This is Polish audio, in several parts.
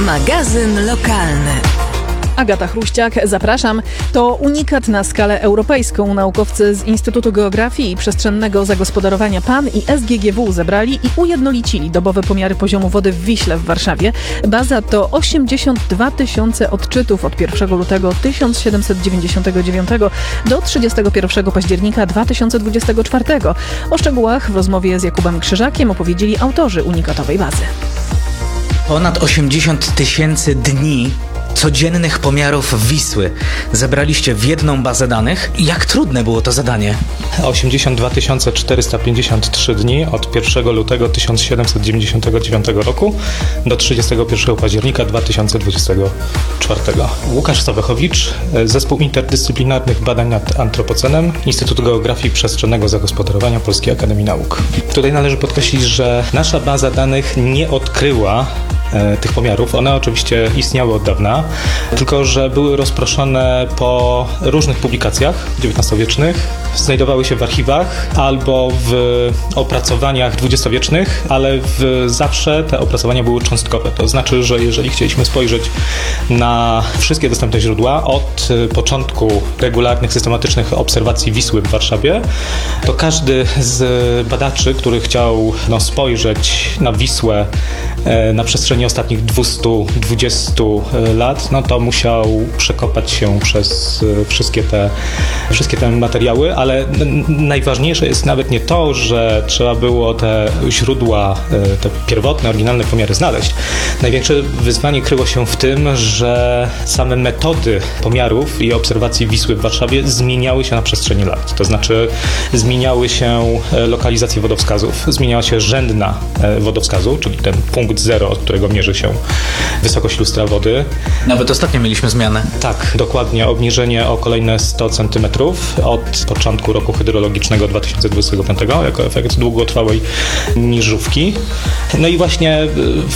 Magazyn lokalny. Agata Chruściak, zapraszam. To unikat na skalę europejską. Naukowcy z Instytutu Geografii i Przestrzennego Zagospodarowania PAN i SGGW zebrali i ujednolicili dobowe pomiary poziomu wody w Wiśle w Warszawie. Baza to 82 000 odczytów od 1 lutego 1799 do 31 października 2024. O szczegółach w rozmowie z Jakubem Krzyżakiem opowiedzieli autorzy unikatowej bazy. Ponad 80 000 dni codziennych pomiarów Wisły zebraliście w jedną bazę danych. Jak trudne było to zadanie? 82 453 dni od 1 lutego 1799 roku do 31 października 2024. Łukasz Sawechowicz, Zespół Interdyscyplinarnych Badań nad Antropocenem, Instytut Geografii i Przestrzennego Zagospodarowania Polskiej Akademii Nauk. Tutaj należy podkreślić, że nasza baza danych nie odkryła tych pomiarów. One oczywiście istniały od dawna, tylko że były rozproszone po różnych publikacjach XIX-wiecznych, znajdowały się w archiwach albo w opracowaniach XX-wiecznych, ale zawsze te opracowania były cząstkowe. To znaczy, że jeżeli chcieliśmy spojrzeć na wszystkie dostępne źródła od początku regularnych, systematycznych obserwacji Wisły w Warszawie, to każdy z badaczy, który chciał spojrzeć na Wisłę na przestrzeni ostatnich 220 lat, to musiał przekopać się przez wszystkie te materiały, ale najważniejsze jest nawet nie to, że trzeba było te źródła, te pierwotne, oryginalne pomiary znaleźć. Największe wyzwanie kryło się w tym, że same metody pomiarów i obserwacji Wisły w Warszawie zmieniały się na przestrzeni lat. To znaczy zmieniały się lokalizacje wodowskazów, zmieniała się rzędna wodowskazu, czyli ten punkt zero, od którego mierzy się wysokość lustra wody. Nawet ostatnio mieliśmy zmianę. Tak, dokładnie. Obniżenie o kolejne 100 cm od początku roku hydrologicznego 2025 jako efekt długotrwałej niżówki. I właśnie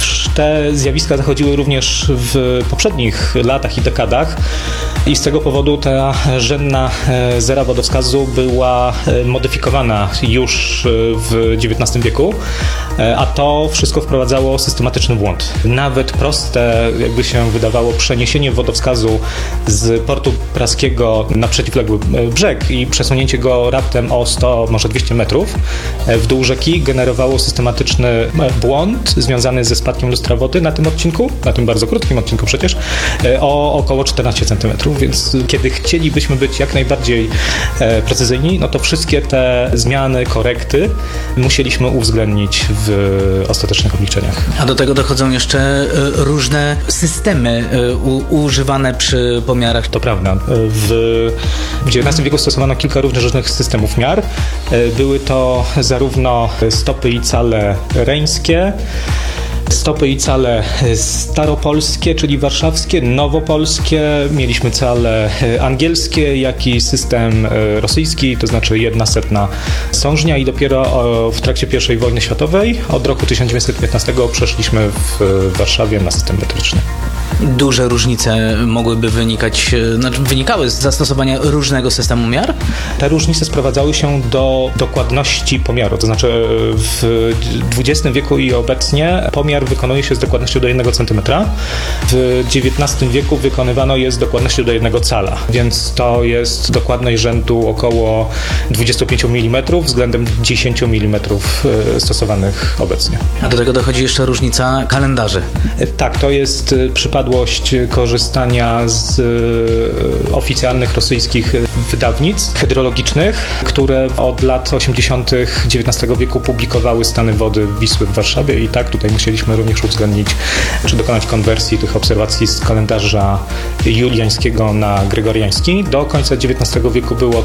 te zjawiska zachodziły również w poprzednich latach i dekadach i z tego powodu ta rzędna zera wodowskazu była modyfikowana już w XIX wieku, a to wszystko wprowadzało systematyczny błąd. Nawet proste, jakby się wydawało, przeniesienie wodowskazu z portu praskiego na przeciwległy brzeg i przesunięcie go raptem o 100, może 200 metrów w dół rzeki generowało systematyczny błąd związany ze spadkiem lustra wody na tym odcinku, na tym bardzo krótkim odcinku przecież, o około 14 cm. Więc kiedy chcielibyśmy być jak najbardziej precyzyjni, to wszystkie te zmiany, korekty musieliśmy uwzględnić w ostatecznych obliczeniach. A do tego dochodzą jeszcze różne systemy używane przy pomiarach. To prawda. W XIX wieku stosowano kilka różnych systemów miar. Były to zarówno stopy i cale reńskie, stopy i cale staropolskie, czyli warszawskie, nowopolskie, mieliśmy cale angielskie, jak i system rosyjski, to znaczy 1/100 sążnia i dopiero w trakcie I wojny światowej od roku 1915 przeszliśmy w Warszawie na system metryczny. Duże różnice mogłyby wynikały z zastosowania różnego systemu miar? Te różnice sprowadzały się do dokładności pomiaru, to znaczy w XX wieku i obecnie pomiar wykonuje się z dokładnością do 1 cm. W XIX wieku wykonywano je z dokładnością do 1 cala, więc to jest dokładność rzędu około 25 mm względem 10 mm stosowanych obecnie. A do tego dochodzi jeszcze różnica kalendarzy. Tak, to jest przypadłość korzystania z oficjalnych rosyjskich wydawnictw hydrologicznych, które od lat 80. XIX wieku publikowały stany wody Wisły w Warszawie i tak tutaj musieliśmy również uwzględnić, czy dokonać konwersji tych obserwacji z kalendarza juliańskiego na gregoriański. Do końca XIX wieku było